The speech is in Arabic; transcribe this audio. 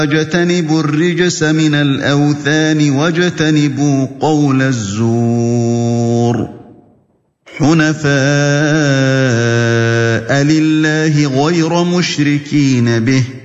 واجتنبوا الرجس من الأوثان واجتنبوا قول الزور حنفاء لله غير مشركين به